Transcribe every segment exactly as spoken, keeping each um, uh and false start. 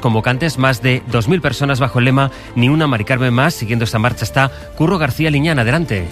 convocantes, más de dos mil personas bajo el lema Ni una Mari Carmen más. Siguiendo esta marcha está Curro García Liñán. Adelante.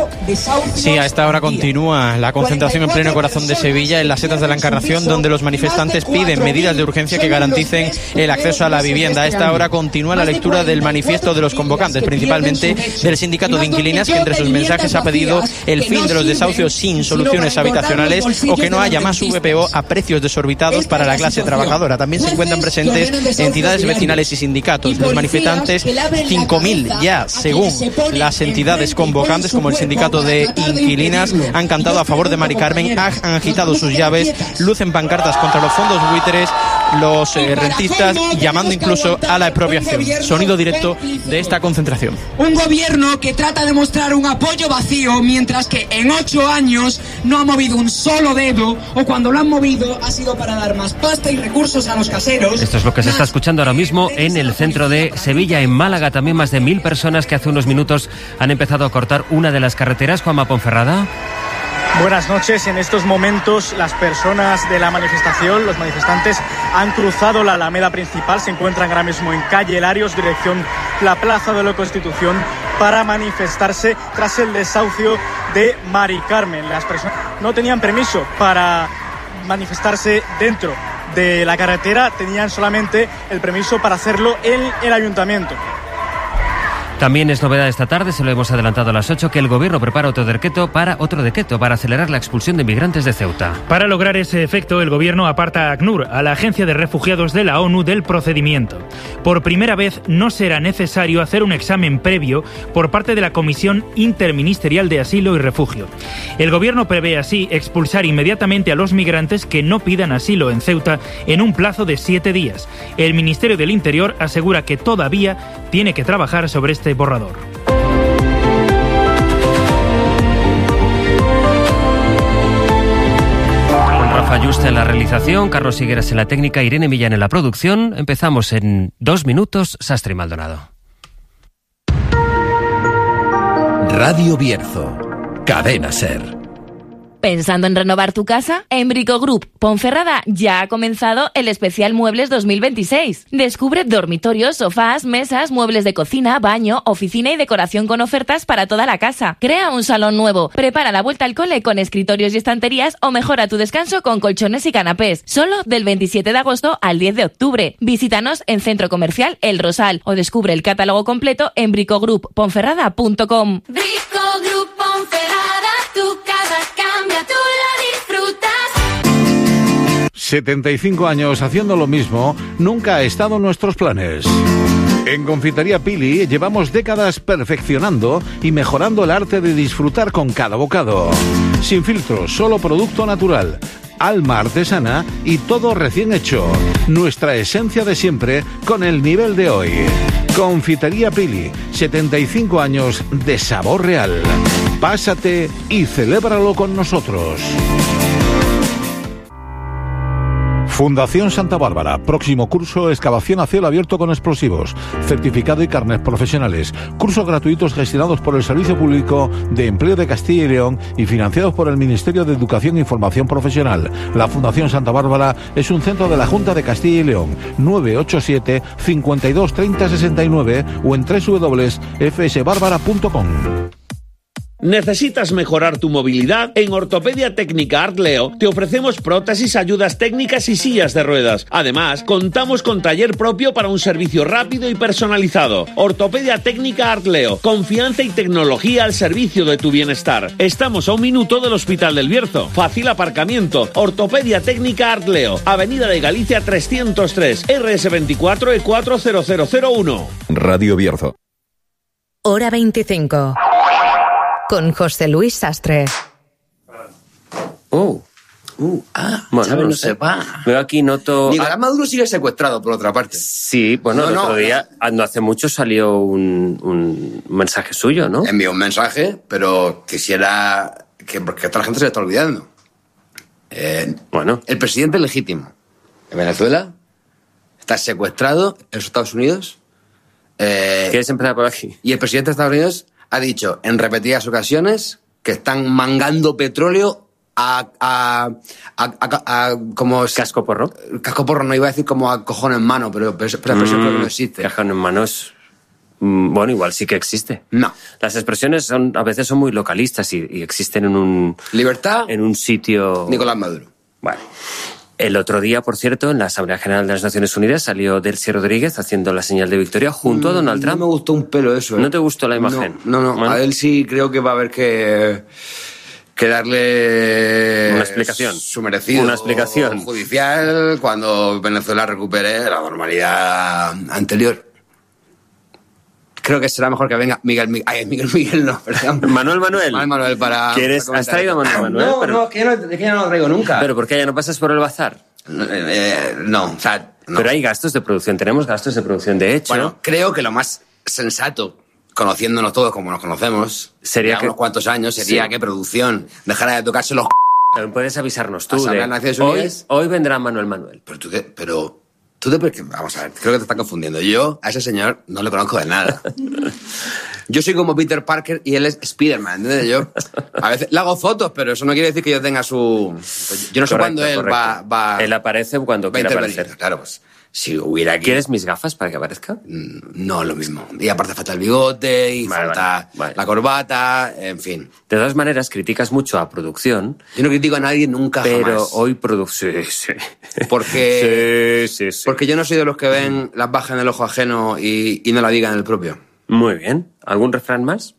Sí, a esta hora continúa la concentración en pleno corazón de Sevilla, en las Setas de la Encarnación, donde los manifestantes piden medidas de urgencia que garanticen el acceso a la vivienda. A esta hora continúa la lectura del manifiesto de los convocantes, principalmente del Sindicato de Inquilinas, que entre sus mensajes ha pedido el fin de los desahucios sin soluciones habitacionales o que no haya más V P O a precios desorbitados para la clase trabajadora. También se encuentran presentes entidades vecinales y sindicatos. Los manifestantes, cinco mil ya, según las entidades convocantes, como el Sindicato de Inquilinas, han cantado a favor de Mari Carmen, han agitado sus llaves, lucen pancartas contra los fondos buitres, los eh, rentistas, llamando incluso a la expropiación. Sonido directo de esta concentración. Un gobierno que trata de mostrar un apoyo vacío, mientras que en ocho años no ha movido un solo dedo, o cuando lo han movido ha sido para dar más pasta y recursos a los caseros. Esto es lo que se está escuchando ahora mismo en el centro de Sevilla. En Málaga también más de mil personas que hace unos minutos han empezado a cortar una de las carreteras. Juanma Ponferrada. Buenas noches. En estos momentos las personas de la manifestación, los manifestantes, han cruzado la alameda principal. Se encuentran ahora mismo en calle Larios, dirección la Plaza de la Constitución, para manifestarse tras el desahucio de Mari Carmen. Las personas no tenían permiso para manifestarse dentro de la carretera, tenían solamente el permiso para hacerlo en el ayuntamiento. También es novedad esta tarde, se lo hemos adelantado a las ocho, que el Gobierno prepara otro decreto para otro decreto para acelerar la expulsión de inmigrantes de Ceuta. Para lograr ese efecto, el Gobierno aparta a ACNUR, a la Agencia de Refugiados de la ONU, del procedimiento. Por primera vez no será necesario hacer un examen previo por parte de la Comisión Interministerial de Asilo y Refugio. El Gobierno prevé así expulsar inmediatamente a los migrantes que no pidan asilo en Ceuta en un plazo de siete días. El Ministerio del Interior asegura que todavía tiene que trabajar sobre este borrador. Con Rafa Yuste en la realización, Carlos Higueras en la técnica, Irene Millán en la producción. Empezamos en dos minutos, Sastre y Maldonado. Radio Bierzo, Cadena Ser. ¿Pensando en renovar tu casa? En Brico Group Ponferrada ya ha comenzado el especial Muebles dos mil veintiséis. Descubre dormitorios, sofás, mesas, muebles de cocina, baño, oficina y decoración con ofertas para toda la casa. Crea un salón nuevo, prepara la vuelta al cole con escritorios y estanterías o mejora tu descanso con colchones y canapés. Solo del veintisiete de agosto al diez de octubre. Visítanos en Centro Comercial El Rosal o descubre el catálogo completo en brico group ponferrada punto com. Brico Group Ponferrada, tu casa cambia, tú la disfrutas. setenta y cinco años haciendo lo mismo nunca ha estado en nuestros planes. En Confitería Pili llevamos décadas perfeccionando y mejorando el arte de disfrutar con cada bocado. Sin filtros, solo producto natural, alma artesana y todo recién hecho. Nuestra esencia de siempre con el nivel de hoy. Confitería Pili, setenta y cinco años de sabor real. Pásate y celébralo con nosotros. Fundación Santa Bárbara, próximo curso excavación a cielo abierto con explosivos, certificado y carnet profesionales, cursos gratuitos gestionados por el Servicio Público de Empleo de Castilla y León y financiados por el Ministerio de Educación e Información Profesional. La Fundación Santa Bárbara es un centro de la Junta de Castilla y León. nueve ocho siete, cincuenta y dos, treinta, sesenta y nueve o en doble u doble u doble u punto f s bárbara punto com. ¿Necesitas mejorar tu movilidad? En Ortopedia Técnica Artleo te ofrecemos prótesis, ayudas técnicas y sillas de ruedas. Además, contamos con taller propio para un servicio rápido y personalizado. Ortopedia Técnica Artleo, confianza y tecnología al servicio de tu bienestar. Estamos a un minuto del Hospital del Bierzo. Fácil aparcamiento. Ortopedia Técnica Artleo, Avenida de Galicia trescientos tres, R S veinticuatro E cuatro cero cero cero uno. Radio Bierzo. Hora veinticinco. Con José Luis Sastre. Oh, uh, ah, bueno, ¿sabes? No, no sé. sepa. Veo aquí noto... Nicolás Maduro sigue secuestrado, por otra parte. Sí, bueno, no, el otro no, día, no. no hace mucho salió un, un mensaje suyo, ¿no? Envió un mensaje, pero quisiera... que porque toda la gente se le está olvidando. Eh, bueno. El presidente legítimo de Venezuela está secuestrado en los Estados Unidos. Eh, ¿Quieres empezar por aquí? Y el presidente de Estados Unidos ha dicho en repetidas ocasiones que están mangando petróleo a, a, a, a, a como... ¿Casco porro? Casco porro, no iba a decir como a cojón en mano, pero, pero, pero, pero eso Mm, creo que no existe. Cajón en mano es... mm, Bueno, igual sí que existe. No. Las expresiones son a veces son muy localistas y, y existen en un... Libertad. En un sitio... Nicolás Maduro. Bueno. El otro día, por cierto, en la Asamblea General de las Naciones Unidas salió Delcy Rodríguez haciendo la señal de victoria junto a Donald Trump. No me gustó un pelo eso. ¿eh? ¿No te gustó la imagen? No, no, no. Bueno. A él sí creo que va a haber que, que darle... Una explicación. Su merecido. Una explicación. Judicial cuando Venezuela recupere la normalidad anterior. Creo que será mejor que venga Miguel Miguel. Ay, Miguel Miguel no, perdón. Manuel Manuel. Manuel Manuel para... ¿Quieres? para ¿Has traído a Manuel Manuel? No, Pero- no, es que, ya no, es que ya no lo traigo nunca. ¿Pero por qué ya no pasas por el bazar? Eh, eh, no, o sea... No. Pero hay gastos de producción, tenemos gastos de producción. De hecho, Bueno, creo que lo más sensato, conociéndonos todos como nos conocemos, Sería ya que- unos cuantos años, sería Sí. que producción dejara de tocarse los... también puedes avisarnos tú. Asamblea De, de Naciones hoy, Unidas. hoy vendrá Manuel Manuel. Pero tú qué, pero... Tú te... Vamos a ver, creo que te estás confundiendo. Yo a ese señor no le conozco de nada. Yo soy como Peter Parker y él es Spider-Man, ¿entiendes? Yo a veces le hago fotos, pero eso no quiere decir que yo tenga su... pues yo no sé Correcto, cuándo él correcto. va, va... Él aparece cuando va a quiere intervenir. aparecer. Claro, pues si hubiera aquí... ¿Quieres mis gafas para que aparezca? No, lo mismo. Y aparte falta el bigote y Vale, falta vale, vale. la corbata, en fin. De todas maneras, criticas mucho a producción, Yo no critico a nadie nunca pero jamás. hoy producción... Sí, sí. Porque, Sí, sí, sí. porque yo no soy de los que ven las bajas en el ojo ajeno y, y no la digan en el propio. Muy bien. ¿Algún refrán más?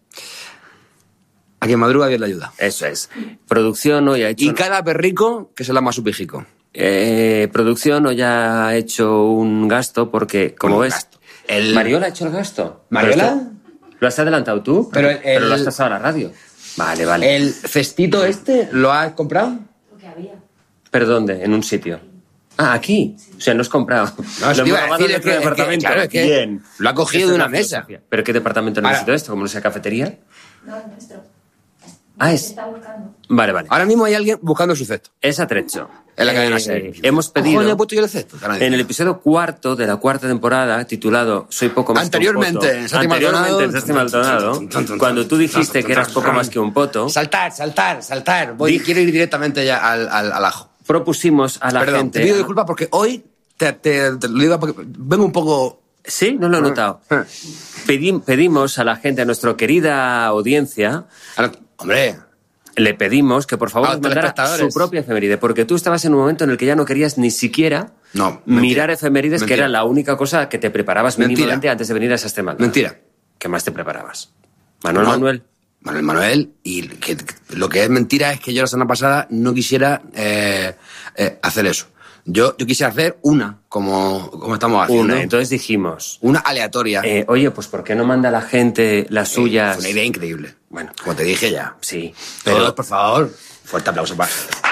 A quien madruga Dios le ayuda. Eso es. Producción hoy ha hecho... Y cada perrico que se la más su pijico. Eh, producción hoy ha hecho un gasto porque, como Un ves... gasto. El- ¿Mariola ha hecho el gasto? ¿Mariola? Pero esto- ¿Lo has adelantado tú? Pero el- Pero lo has pasado a la radio. Vale, vale. ¿El cestito este lo has comprado? ¿Pero dónde? ¿En un sitio? Ah, aquí. O sea, no has comprado. No, eso Lo te iba hemos a robado decir, de es que- otro es que, departamento. claro, es que Bien. lo ha cogido Esta de es una la mesa. filosofía. ¿Pero qué departamento Ahora- necesito esto? ¿Como no sea cafetería? No, el nuestro. Ah, es... Está buscando. Vale, vale. Ahora mismo hay alguien buscando su cesto. Es atrecho. En la cadena Eh, SER. Hemos Cojones, he pedido... puesto yo el cesto. En el episodio cuarto de la cuarta temporada, titulado Soy poco más Anteriormente, que un en poto. Santi Anteriormente, Maldonado. en Santi Maldonado, cuando tú dijiste que eras poco más que un poto, Saltar, saltar, saltar. Voy, Dije- quiero ir directamente ya al, al, al ajo. propusimos a la Perdón, gente... te pido disculpas porque hoy te, te, te lo digo porque vengo un poco... Sí, no lo he notado. Pedi- pedimos a la gente, a nuestra querida audiencia, Ahora, hombre, le pedimos que por favor A nos los mandara telespectadores. su propia efeméride, porque tú estabas en un momento en el que ya no querías ni siquiera no. mentira. mirar efemérides, que Mentira. era la única cosa que te preparabas Mentira. mínimamente antes de venir a esa extrema. Mentira. ¿Qué más te preparabas? Manuel No. Manuel. Manuel Manuel, y que, que- lo que es mentira es que yo la semana pasada no quisiera eh, eh, hacer eso. Yo, yo quisiera hacer una, como, como estamos haciendo. Una. Entonces dijimos, Una aleatoria. eh, oye, pues ¿por qué no manda la gente las suyas? Fue una idea increíble. Bueno, Como te dije ya. sí. Todos, Pero por favor. Fuerte aplauso para...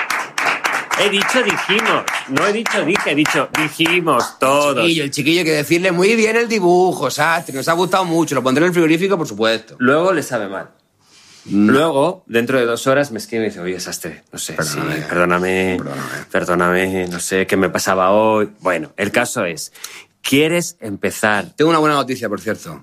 he dicho dijimos, no he dicho dije, he dicho dijimos todos. Chiquillo, el chiquillo hay que decirle muy bien el dibujo, Sastre, nos ha gustado mucho, lo pondré en el frigorífico, por supuesto. Luego le sabe mal. Luego, dentro de dos horas, me escribe y dice, oye, Sastre, no sé, Perdóname. sí, perdóname, Perdóname. perdóname, no sé qué me pasaba hoy. Bueno, el caso es, ¿quieres empezar? Tengo una buena noticia, por cierto.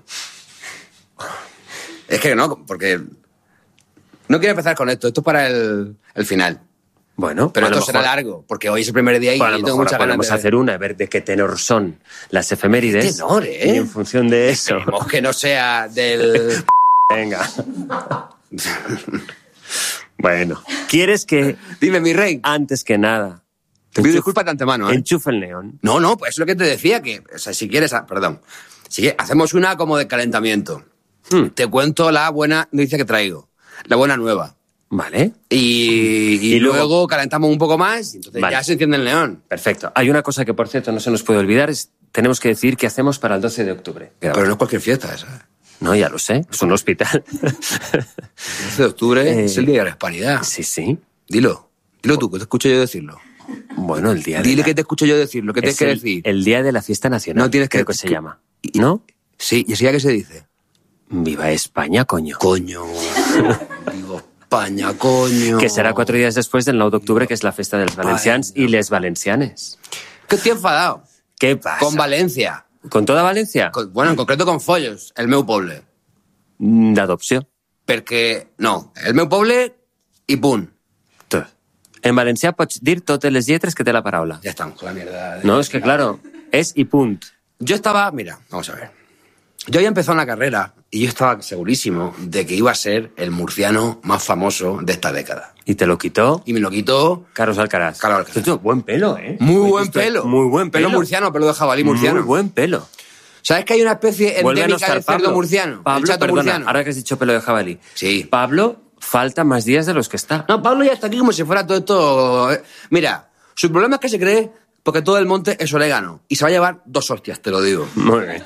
Es que no, porque... No quiero empezar con esto, esto es para el, el final. Bueno, Pero a lo esto será mejor- largo, porque hoy es el primer día y Pues a lo tengo mejor muchas ganas podemos de... hacer una, a ver de qué tenor son las efemérides. ¿Qué tenor, eh? Y en función de eso. Esperemos que no sea del... Venga. Bueno, ¿quieres que Dime, mi rey. antes que nada Te pido enchuf- disculpas de antemano, ¿eh? enchufe el neón? No, no, pues es lo que te decía, que, o sea, si quieres, ah, perdón, si quieres, hacemos una como de calentamiento. Hmm. Te cuento la buena noticia que traigo, la buena nueva. Vale. Y, y Y luego- luego, calentamos un poco más y entonces Vale. ya se enciende el neón. Perfecto. Hay una cosa que, por cierto, no se nos puede olvidar, es tenemos que decir qué hacemos para el doce de octubre. Pero no es cualquier fiesta esa. No, ya lo sé, es un hospital. El doce de octubre Eh, es el Día de la Hispanidad. Sí, sí. Dilo, dilo tú, que te escucho yo decirlo. Bueno, el día de Dile la- que te escucho yo decirlo, que tienes es que el, decir. el día de la fiesta nacional. No tienes que- creo que se que- llama. ¿No? Sí, y así ya que se dice. Viva España, coño. Coño. Digo, España, coño. Que será cuatro días después del nueve de octubre, que es la fiesta de los valencians y les valencianes. Que estoy enfadado. ¿Qué pasa? Con Valencia. ¿Con toda Valencia? Con- bueno, en concreto con Follos, el meu poble. Mm, D'adopció. Perquè, no, el meu poble i punt. Tu. En valencià pots dir totes les lletres que té la paraula. Ya estamos con la mierda. de- No, es que claro, es y punt. Yo estaba, mira, vamos a ver. Yo había empezado una carrera y yo estaba segurísimo de que iba a ser el murciano más famoso de esta década. Y te lo quitó Y me lo quitó Carlos Alcaraz. Carlos Alcaraz. Tú, buen pelo, ¿eh? Muy buen Visto- pelo. Muy buen pelo. Pelo murciano, pelo de jabalí murciano. Muy buen pelo. ¿Sabes que hay una especie Vuelve a no endémica estar del cerdo Pablo. murciano? Pablo, el chato perdona, murciano. ahora que has dicho pelo de jabalí. Sí. Pablo falta más días de los que está. No, Pablo ya está aquí como si fuera todo esto... eh. Mira, su problema es que se cree porque todo el monte es orégano. Y se va a llevar dos hostias, te lo digo. Muy bien.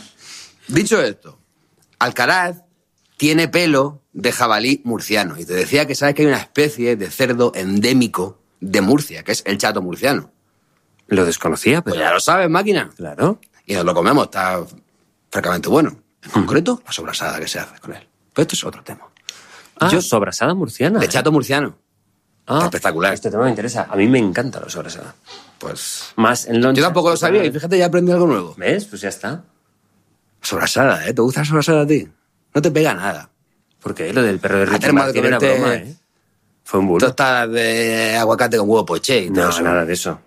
Dicho esto, Alcaraz tiene pelo de jabalí murciano. Y te decía que sabes que hay una especie de cerdo endémico de Murcia, que es el chato murciano. Lo desconocía, pero... Pues ya lo sabes, máquina. Claro. Y nos lo comemos, está francamente bueno. En concreto, la sobrasada que se hace con él. Pero esto es otro tema. Ah, Yo- sobrasada murciana. De ¿eh? chato murciano. Ah, Está espectacular. Este tema me interesa. A mí me encanta la sobrasada. Pues... Más en loncha. Yo tampoco lo sabía y fíjate, ya aprendí algo nuevo. ¿Ves? Pues ya está. Sobrasada, ¿eh? ¿Te gusta la sobrasada a ti? No te pega nada. Porque lo del perro de Ricky Hacer más Martin de era comerte broma, ¿eh? Fue un bulo. Tostadas de aguacate con huevo poché y todo No, eso. nada de eso.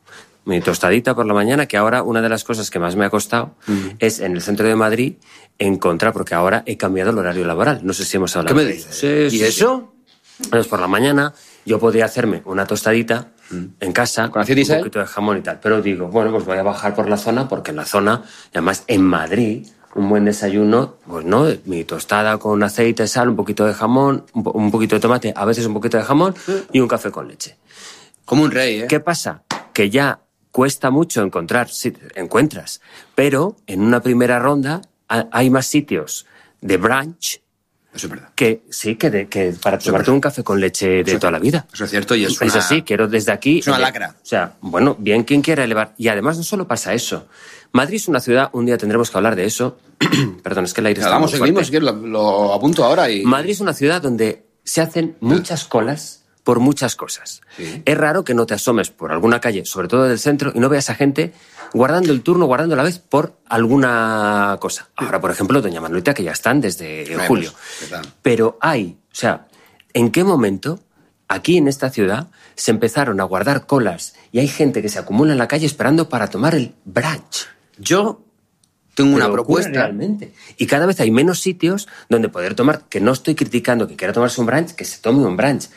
Mi tostadita por la mañana, que ahora una de las cosas que más me ha costado es en el centro de Madrid encontrar, porque ahora he cambiado el horario laboral. No sé si hemos ¿Qué hablado. me de dices? ello. Sí, ¿Y sí, eso? sí. Entonces, por la mañana yo podía hacerme una tostadita en casa, ¿Con aceite y un sal? poquito de jamón y tal. Pero digo, bueno, pues voy a bajar por la zona, porque en la zona, y además en Madrid, un buen desayuno, pues no, mi tostada con aceite, sal, un poquito de jamón, un, po- un poquito de tomate, a veces un poquito de jamón y un café con leche. Como un rey, ¿eh? ¿Qué pasa? Que ya cuesta mucho encontrar, sí, encuentras, pero en una primera ronda ha- hay más sitios de brunch Eso es verdad. que sí, que, de, que para tomarte un café con leche de toda la vida. Eso es cierto y es Es una... así, quiero desde aquí... es una ele- lacra. O sea, bueno, bien quien quiera elevar. Y además no solo pasa eso. Madrid es una ciudad, un día tendremos que hablar de eso. Perdón, es que el aire está Hablamos, muy seguimos, fuerte. si quieres, lo, lo apunto ahora y... Madrid es una ciudad donde se hacen muchas colas por muchas cosas. Sí. Es raro que no te asomes por alguna calle, sobre todo del centro, y no veas a gente guardando el turno, guardando la vez por alguna cosa. Ahora, por ejemplo, doña Manuelita, que ya están desde Vemos, julio. ¿qué tal? Pero hay, o sea, ¿en qué momento aquí en esta ciudad se empezaron a guardar colas y hay gente que se acumula en la calle esperando para tomar el brunch? Yo tengo una Pero ocurre propuesta... realmente. Y cada vez hay menos sitios donde poder tomar, que no estoy criticando que quiera tomarse un brunch, que se tome un brunch.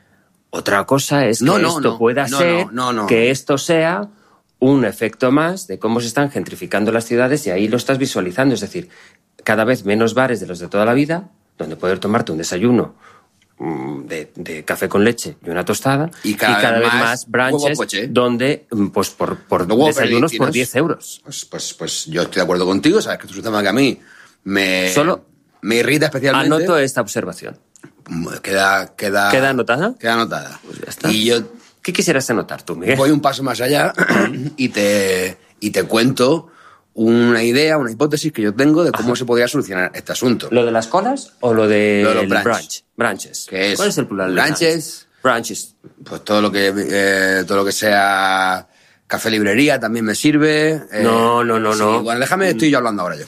Otra cosa es que No, no, esto no. pueda No, ser, no, no, no. que esto sea un efecto más de cómo se están gentrificando las ciudades y ahí lo estás visualizando. Es decir, cada vez menos bares de los de toda la vida, donde poder tomarte un desayuno mm, de, de café con leche y una tostada, Y cada vez vez más más huevo brunches poché. donde, mm, pues por, por Luego, desayunos pero, por tienes- diez euros. Pues, pues, pues yo estoy de acuerdo contigo, sabes que esto es un tema que a mí me, Solo me irrita especialmente. Anoto esta observación. Queda, queda, ¿Queda anotada? Queda anotada. Pues ya está. Y yo ¿Qué quisieras anotar tú, Miguel? voy un paso más allá y te, y te cuento una idea, una hipótesis que yo tengo de cómo se podría solucionar este asunto. ¿Lo de las colas o lo de Lo de los el brunch. brunch? Brunches. ¿Qué es? ¿Cuál es el plural de Brunches. Brunches. Pues todo lo que eh, todo lo que sea café librería también me sirve. eh, No, no, no, sí, no. Bueno, déjame, estoy yo hablando ahora yo.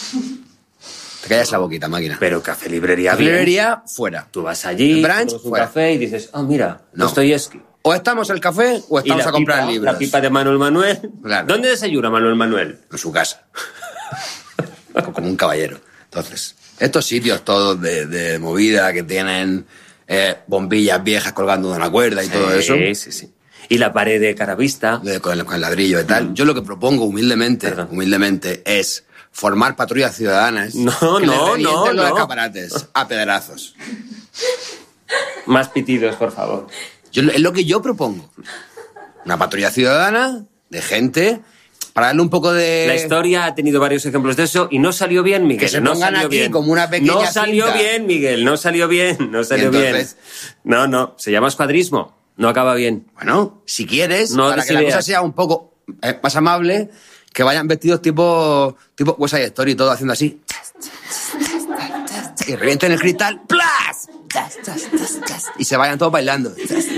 Te callas la boquita, máquina. Pero café librería Café bien. librería, fuera. Tú vas allí, El brunch, tomas un fuera. café y dices, ah, mira, No. Dostoyevsky. O estamos el café o Y estamos la a comprar pipa, libros. La pipa de Manuel Manuel. Claro. ¿Dónde desayuna Manuel Manuel? En su casa. Como un caballero. Entonces, estos sitios todos de, de movida que tienen eh, bombillas viejas colgando de una cuerda y todo eso. Sí, sí, sí. Y la pared de caravista. de- con, el, con el ladrillo y tal. Yo lo que propongo humildemente, Perdón. humildemente es formar patrullas ciudadanas No, que no, le revienten no, los no. escaparates a pedrazos. Más pitidos, por favor. Yo, es lo que yo propongo. Una patrulla ciudadana de gente para darle un poco de... La historia ha tenido varios ejemplos de eso y no salió bien, Miguel. Que se no pongan salió aquí bien. como una pequeña No salió cinta. bien, Miguel. No salió bien. No salió entonces? bien. No, no. Se llama escuadrismo. No acaba bien. Bueno, si quieres, No para des que la ideas. cosa sea un poco eh, más amable, que vayan vestidos tipo, tipo West Side Story, todo haciendo así. Y revienten el cristal. ¡Plas! Y se vayan todos bailando.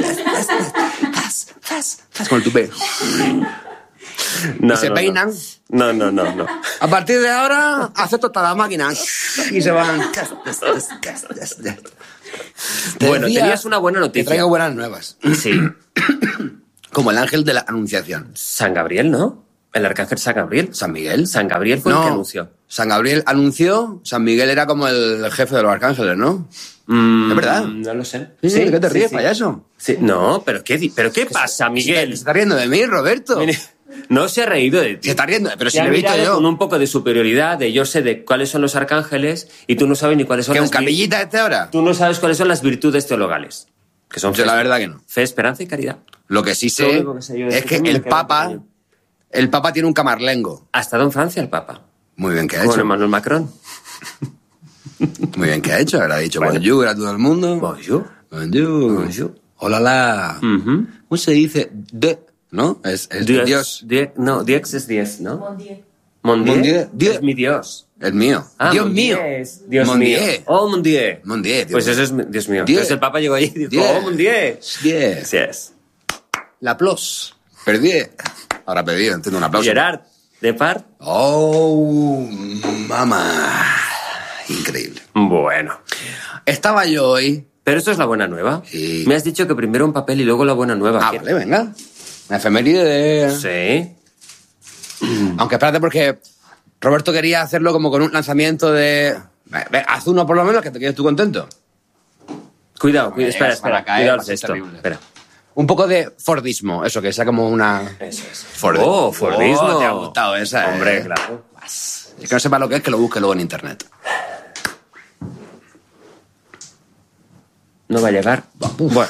Con el tupé. No, Y se no, peinan. No, no, no, no. A partir de ahora, acepto toda la máquina. Y se van. Te Bueno, decía tenías una buena que noticia. traigo buenas nuevas. Sí. Como el ángel de la anunciación. San Gabriel, ¿no? El arcángel San Gabriel. ¿San Miguel? San Gabriel fue No, el que anunció. San Gabriel anunció, San Miguel era como el jefe de los arcángeles, ¿no? Mm, ¿Es verdad? No lo sé. Sí, sí, ¿qué te ríes, sí. payaso? Sí. No, pero ¿qué, di- pero ¿qué pasa, Miguel? Se está riendo de mí, Roberto. Mire, no se ha reído de ti. Se está riendo, pero si Te ha lo he visto mirado yo. con un poco de superioridad, de yo sé de cuáles son los arcángeles y tú no sabes ni cuáles son ¿Que un las vir- capillita este ahora? Tú no sabes cuáles son las virtudes teologales. Que son Yo fe, la verdad que no. fe, esperanza y caridad. Lo que sí Lo sé único que sé yo de es este que mundo el que me Papa, pequeño. el Papa tiene un camarlengo. Ha estado en Francia el Papa. Muy bien que ha Con hecho. Emmanuel Macron. Muy bien que ha hecho. Habrá dicho bonjour a todo el mundo. Bonjour. Bonjour. Bonjour. Hola, la. Ujú. ¿Cómo se dice? De, ¿no? Es, es Dios. Dios. Die- no, Dios es diez, ¿no? Mondier. Mondier. Mondier. Dios. Es mi Dios. El mío. Ah, Dios Mondier mío. es Dios Mondier. mío. Oh, Mondier. Mondier, Dios Pues mío. eso es mi- Dios mío. Diez. Entonces el Papa llegó allí y dijo, Diez. oh, Mondier. Diez. Así es. La plus. Perdí. Ahora perdí, entiendo un aplauso. Gerard Depart. Oh, mamá. Increíble. Bueno. Estaba yo hoy. Pero esto es la buena nueva. Sí. Me has dicho que primero un papel y luego la buena nueva. Ah, ¿Qué- vale, venga. La efeméride de... Sí. Aunque espérate porque Roberto quería hacerlo como con un lanzamiento de... Ve, ve, haz uno por lo menos que te quedes tú contento. Cuidado, cuidado. Eh, Espera, es para espera. caer, Cuidado va a ser esto. terrible. Espera. Un poco de Fordismo, eso, que sea como una... Eso es. Ford- Oh, Fordismo. Oh, te ha gustado esa, Hombre, eh. claro. El que no sepa lo que es, que lo busque luego en internet. No va a llegar. Bueno.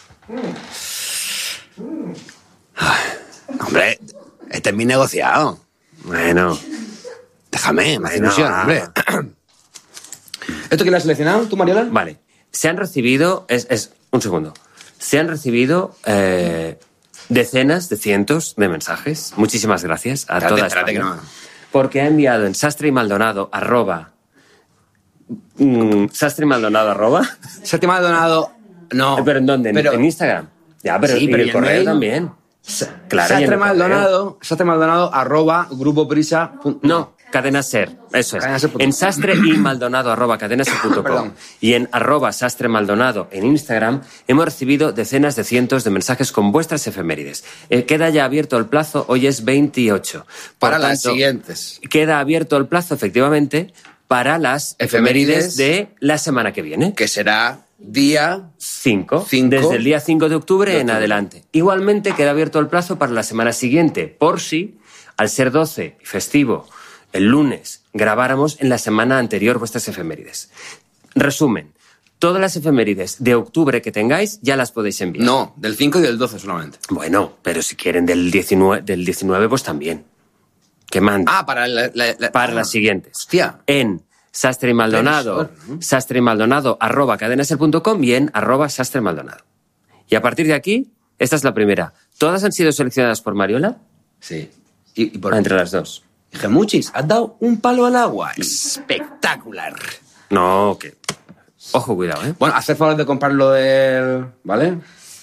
Ay, hombre, este es mi negociado. Bueno. Déjame, me hace Bueno. ilusión, hombre. ¿Esto quién lo has seleccionado, tú, Mariola? Vale. Se han recibido... Es, es, un segundo. Se han recibido eh, decenas de cientos de mensajes. Muchísimas gracias a Espérate, toda espérate España. que no... Porque ha enviado en Sastre y Maldonado, arroba... mm, Sastre y Maldonado, arroba... Sastre y Maldonado... No. Eh, ¿Pero en dónde? ¿En- Pero- ¿En Instagram? Ya, pero, Sí, y pero el ¿y el correo mail? también. Claro, y en Sastre el Maldonado, Sastre Maldonado, arroba, grupo prisa... punto- No, Cadena Ser, eso es. Cadena Ser punto com. En Sastre y Maldonado arroba cadenaser punto com Perdón. y en arroba Sastre Maldonado en Instagram hemos recibido decenas de cientos de mensajes con vuestras efemérides. Eh, queda ya abierto el plazo, hoy es veintiocho. Por Para las tanto, siguientes. Queda abierto el plazo, efectivamente, para las efemérides, Efemérides. de la semana que viene. Que será día... Cinco, Cinco desde el día cinco de octubre de en octubre. adelante. Igualmente queda abierto el plazo para la semana siguiente, por si, al ser doce y festivo, el lunes, grabáramos en la semana anterior vuestras efemérides. Resumen, todas las efemérides de octubre que tengáis ya las podéis enviar. No, del cinco y del doce solamente. Bueno, pero si quieren del diecinueve, del diecinueve pues también. Que manden. Ah, para la... la- la- para ah, las siguientes. Hostia. En Sastre y Maldonado, Previsor, ¿no? Sastre y Maldonado, arroba cadenaser punto com y en arroba Sastre Maldonado. Y a partir de aquí, esta es la primera. ¿Todas han sido seleccionadas por Mariola? Sí. Y, y por... Ah, entre las dos. Gemuchis, has dado un palo al agua. Espectacular. No, que... Ojo, cuidado, ¿eh? Bueno, haz el favor de comprarlo del... ¿Vale?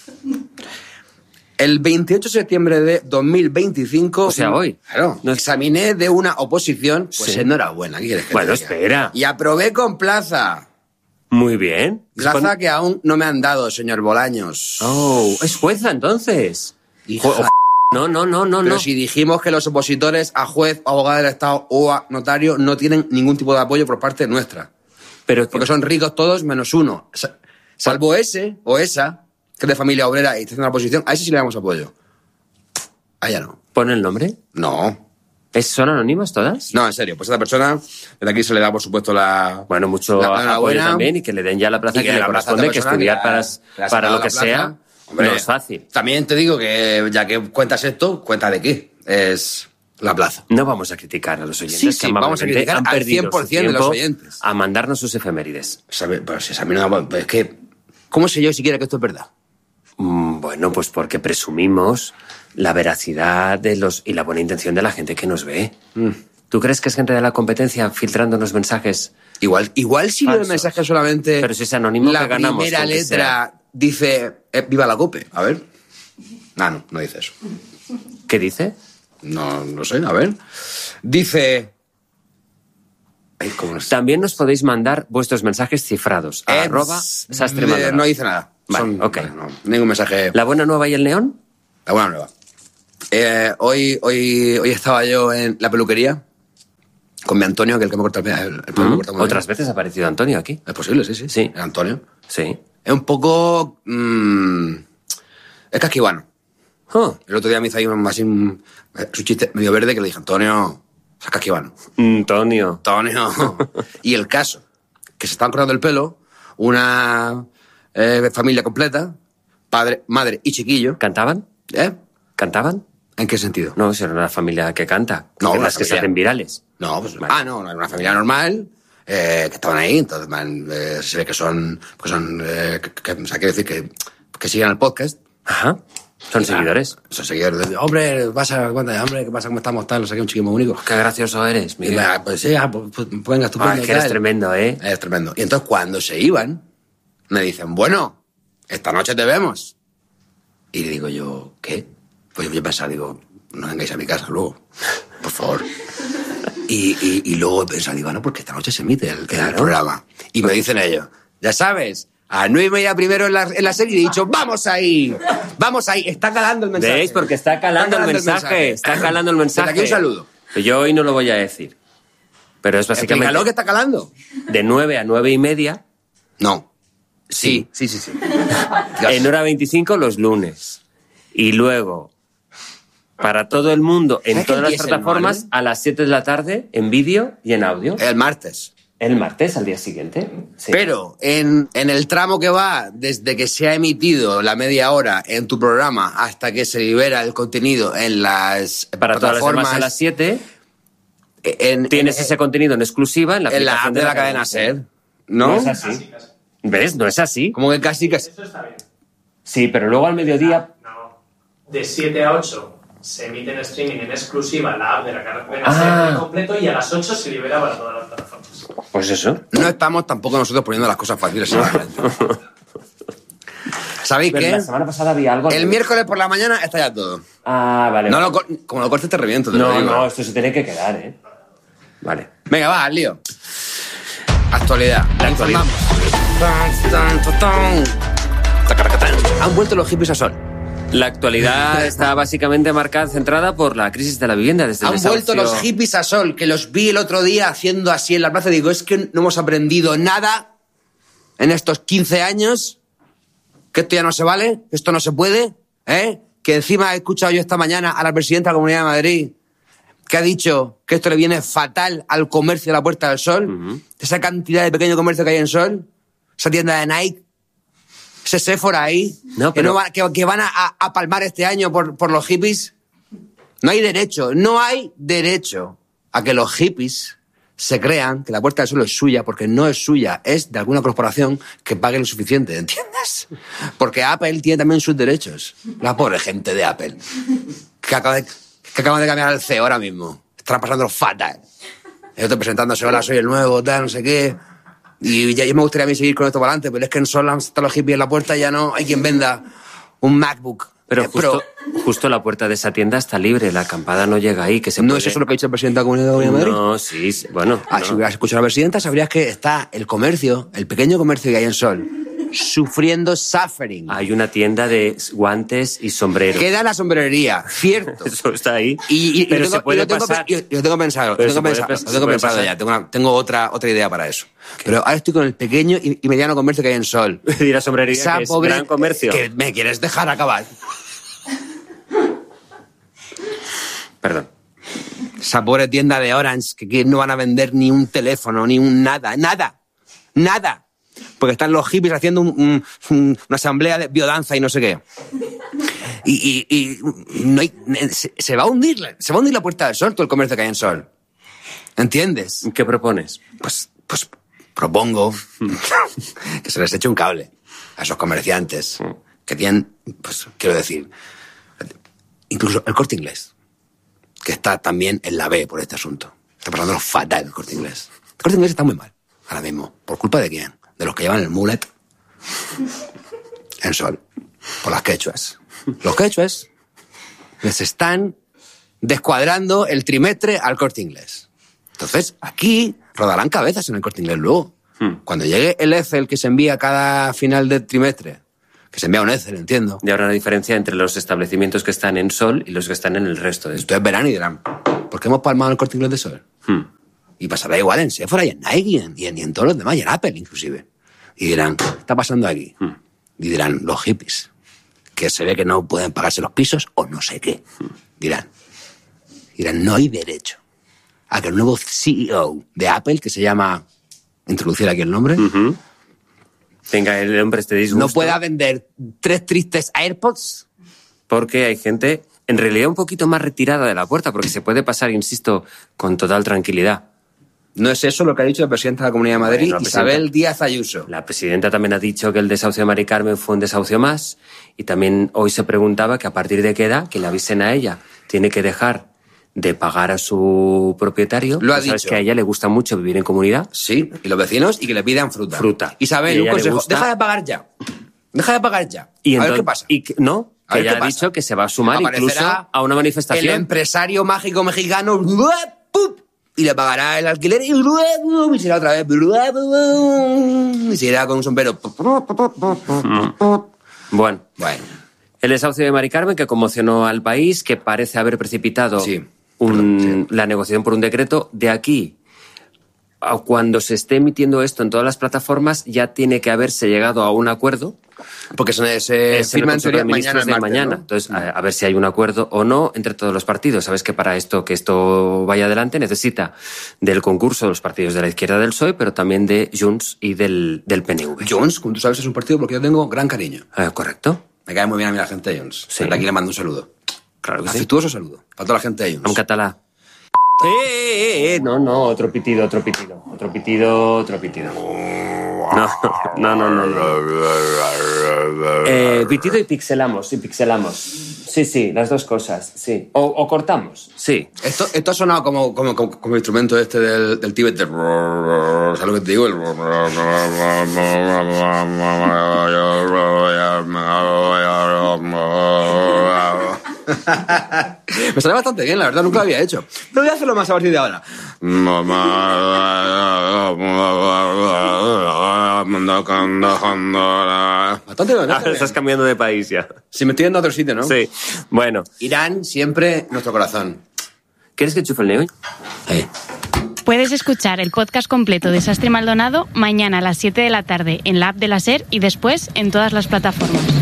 El veintiocho de septiembre de dos mil veinticinco... O sea, hoy. Claro. No es- Examiné de una oposición. Pues Sí. enhorabuena. ¿Qué quieres que Bueno, te diga? espera. Y aprobé con plaza. Muy bien. Plaza que aún no me han dado, señor Bolaños. Oh, es jueza entonces. Hija. Jo- No, no, no, no, Pero no. si dijimos que los opositores a juez, abogado del Estado o a notario no tienen ningún tipo de apoyo por parte nuestra. Pero que- Porque son ricos todos menos uno. Sa- Salvo ese o esa, que es de familia obrera y está haciendo la oposición, a ese sí le damos apoyo. A ella no. ¿Pone el nombre? No. ¿Es- ¿Son anónimas todas? No, en serio. Pues a esta persona, desde aquí se le da, por supuesto, la... Bueno, mucho La apoyo enhorabuena. también y que le den ya la plaza Y que, que le la plaza a corresponde, esta que persona estudiar que para, le has para sacado lo la que plaza. sea Hombre, no es fácil. También te digo que, ya que cuentas esto, cuenta de qué. Es la plaza. No vamos a criticar a los oyentes. Sí, sí, que vamos a amablemente criticar han al perdido cien por su cien de los tiempo oyentes. a mandarnos sus efemérides. ¿Sabe? Pero si a mí no... Es que... ¿Cómo sé yo siquiera que esto es verdad? Mm, Bueno, pues porque presumimos la veracidad de los y la buena intención de la gente que nos ve. Mm. ¿Tú crees que es gente de la competencia filtrándonos mensajes? Igual, igual si lo del Falsos. mensaje solamente... Pero si es anónimo, la que ganamos, primera con que letra dice eh, viva la COPE. A ver. Ah, no, no dice eso. ¿Qué dice? No, no sé, a ver. Dice... Ay, ¿cómo es? También nos podéis mandar vuestros mensajes cifrados a Eh, arroba Sastre Maldonado. No dice nada. Vale, Son- ok. no, ningún mensaje. ¿La buena nueva y el neón? La buena nueva. Eh, hoy, hoy, hoy estaba yo en la peluquería con mi Antonio, que es el que me corta el pelo. El, el pelo me corta muy Otras bien. veces ha aparecido Antonio aquí. Es posible, sí, sí. Sí. El Antonio. Sí. Es un poco... mmm, es casquivano. Oh. El otro día me hizo ahí un, así un, su chiste medio verde que le dije, Antonio, es casquivano. Antonio. Antonio. Y el caso, que se estaban cortando el pelo, una eh, familia completa, padre, madre y chiquillo. ¿Cantaban? ¿Eh? ¿Cantaban? ¿En qué sentido? No, si era una familia que canta. No, de una las que se familia. hacen virales. No, pues, Vale. ah, no, no, era una familia normal, eh, que estaban ahí, entonces man, eh, se ve que son, que son, eh, que, que- o sea, quiero decir que, que sigan el podcast. Ajá. Son Y, seguidores. ah, Son seguidores. De, hombre, ¿qué pasa? Cuéntame, hombre, ¿qué pasa? ¿Cómo estamos? Tal, no sé qué, un chiquillo muy único. Qué gracioso eres, Y, Miguel. ah, pues sí, ah, pues, pues, venga, estupendo. Ah, es que eres tal. tremendo, ¿eh? Es tremendo. Y entonces cuando se iban, me dicen, bueno, esta noche te vemos. Y le digo yo, ¿qué? Pues yo pensaba, digo, no vengáis a mi casa luego, por favor. Y, y, y luego pensaba, digo, no, porque esta noche se emite el, el programa. Y me dicen ellos, ya sabes, a nueve y media primero en la, en la serie, y he dicho, vamos ahí, vamos ahí, está calando el mensaje. ¿Veis? Porque está calando, el, mensaje, Está calando el mensaje. Desde aquí un saludo. Que yo hoy no lo voy a decir. Pero es básicamente... Explícalo que está calando. De nueve a nueve y media. No. Sí, sí, sí, sí. En hora veinticinco los lunes. Y luego, para todo el mundo, en ¿Sabes que todas las empieza el plataformas, martes? a las siete de la tarde, en vídeo y en audio. El martes. El martes, al día siguiente. Sí. Pero en, en el tramo que va desde que se ha emitido la media hora en tu programa hasta que se libera el contenido en las Para todas las plataformas, demás a las siete, en, tienes en- ese contenido en exclusiva en la en la aplicación app de la cadena SER. ¿No? No es así. ¿Ves? No es así. Como que casi casi. Sí, pero luego al mediodía... De siete a ocho se emite en streaming en exclusiva en la app de la cadena Ah. SER completo y a las ocho se libera para todas las plataformas. Pues eso. No estamos tampoco nosotros poniendo las cosas fáciles. solamente. ¿Sabéis Pero qué? la semana pasada había algo... El miércoles por la mañana está ya todo. Ah, vale. No vale. lo cor- como lo cortes te reviento. Te lo No, digo. no, esto se tiene que quedar, ¿eh? Vale. Venga, va, al lío. Actualidad. La actualidad. Tan, tan, tan, tan. Tacaracatán. Han vuelto los hippies a sol. La actualidad está básicamente marcada, centrada por la crisis de la vivienda desde el Han desahucio. vuelto los hippies a sol, que los vi el otro día haciendo así en la plaza. Digo, es que no hemos aprendido nada en estos quince años, que esto ya no se vale, que esto no se puede, ¿eh? Que encima he escuchado yo esta mañana a la presidenta de la Comunidad de Madrid, que ha dicho que esto le viene fatal al comercio de la Puerta del Sol, Ujú. esa cantidad de pequeño comercio que hay en Sol, esa tienda de Nike, ese Sephora ahí, No, que, pero- no va- que, que van a, a palmar este año por, por los hippies. No hay derecho, no hay derecho a que los hippies se crean que la Puerta del Sol es suya, porque no es suya, es de alguna corporación que pague lo suficiente, ¿entiendes? Porque Apple tiene también sus derechos. La pobre gente de Apple, que, acaba de, que acaban de cambiar al C E O ahora mismo. Están pasando fatal. Yo estoy presentándose, hola, soy el nuevo, tal, no sé qué. Y ya, ya me gustaría a mí seguir con esto para adelante, pero es que en Sol están los hippies en la puerta y ya no hay quien venda un MacBook. Pero eh, justo, justo la puerta de esa tienda está libre, la acampada no llega ahí, que se ¿No puede... es eso lo que ha dicho el presidente de la Comunidad de Madrid? No, sí, sí, bueno... Ah, no. si hubieras escuchado a la presidenta, sabrías que está el comercio, el pequeño comercio que hay en Sol, sufriendo suffering. Hay una tienda de guantes y sombreros. Queda la sombrerería, cierto. Eso está ahí. Y, y- y pero lo tengo, se puede y lo tengo, pasar. pe- yo, yo tengo pensado, Pero lo tengo se puede pensado, pas- lo se tengo puede pensado pasar. ya, tengo, una- tengo otra, otra idea para eso. Pero ahora estoy con el pequeño y, y mediano comercio que hay en Sol. Y la sombrería, Esa que es pobre- gran comercio. Que me quieres dejar acabar. Perdón. Esa pobre tienda de Orange que aquí no van a vender ni un teléfono, ni un nada, nada, nada. Porque están los hippies haciendo un- un- un- una asamblea de biodanza y no sé qué. Y, y- y no hay- se, se va a hundir, la- se va a hundir la Puerta del Sol, todo el comercio que hay en Sol. ¿Entiendes? ¿Qué propones? Pues, pues propongo que se les eche un cable a esos comerciantes que tienen, pues quiero decir, incluso el Corte Inglés, que está también en la B por este asunto. Está pasando fatal el Corte Inglés. El Corte Inglés está muy mal, ahora mismo. ¿Por culpa de quién? De los que llevan el mullet en Sol. Por las quechuas. Los quechuas les están descuadrando el trimestre al Corte Inglés. Entonces, aquí rodarán cabezas en el Corte Inglés luego. Hmm. Cuando llegue el Excel que se envía cada final de trimestre, que se envía un Excel, entiendo. Y habrá una diferencia entre los establecimientos que están en Sol y los que están en el resto de esto. Entonces verán y dirán, ¿por qué hemos palmado el Corte Inglés de Sol? Hmm. Y pasará igual en Sephora y en Nike y en, y en, y en todos los demás, y en Apple inclusive. Y dirán, ¿qué está pasando aquí? Hmm. Y dirán, los hippies, que se ve que no pueden pagarse los pisos o no sé qué. Hmm. Dirán, dirán, no hay derecho a que el nuevo C E O de Apple, que se llama, introducir aquí el nombre, uh-huh. tenga el hombre este disgusto. No pueda vender tres tristes AirPods. Porque hay gente, en realidad, un poquito más retirada de la puerta, porque se puede pasar, insisto, con total tranquilidad. No es eso lo que ha dicho la presidenta de la Comunidad de Madrid, bueno, Isabel Díaz Ayuso. La presidenta también ha dicho que el desahucio de Mari Carmen fue un desahucio más, y también hoy se preguntaba que a partir de qué edad, que le avisen a ella, tiene que dejar de pagar a su propietario. Lo ha ¿Sabes dicho. Que a ella le gusta mucho vivir en comunidad? Sí, y los vecinos, y que le pidan fruta. Fruta. Isabel, un consejo, gusta... deja de pagar ya. Deja de pagar ya. Y a entonces, ver qué pasa. Y que, no, que ella ha dicho que se va a sumar incluso a una manifestación. El empresario mágico mexicano y le pagará el alquiler y, y será otra vez y se irá con un sombrero. Bueno, bueno. El desahucio de Mari Carmen, que conmocionó al país, que parece haber precipitado sí, un, sí. la negociación por un decreto. De aquí a cuando se esté emitiendo esto en todas las plataformas, ya tiene que haberse llegado a un acuerdo. Porque se, se es firma en teoría mañana. De mañana. ¿no? Entonces, a, a ver si hay un acuerdo o no entre todos los partidos. Sabes que para esto que esto vaya adelante necesita del concurso de los partidos de la izquierda del P S O E, pero también de Junts y del, del P N V. Junts, como tú sabes, es un partido porque yo tengo gran cariño. Eh, correcto. Me cae muy bien a mí la gente de Junts. Sí. Desde aquí le mando un saludo. Claro que Afectuoso sí. saludo para toda la gente de Junts. En catalá. Eh, eh, eh, no, no, otro pitido, otro pitido, otro pitido, otro pitido. No, no, no, no, no. Eh, pitido y pixelamos, y pixelamos. Sí, sí, las dos cosas, sí. O, o cortamos, sí. Esto, esto ha sonado como, como, como, como instrumento este del, del Tíbet. ¿Sabes lo que te digo? El... Me sale bastante bien, la verdad, nunca lo había hecho. Pero voy a hacerlo más a partir de ahora. Bastante bien. Ah, estás cambiando de país ya. Si me estoy yendo a otro sitio, ¿no? Sí. Bueno. Irán siempre nuestro corazón. ¿Quieres que enchufe el neo? Eh. Puedes escuchar el podcast completo de Sastre Maldonado mañana a las siete de la tarde en la app de la SER y después en todas las plataformas.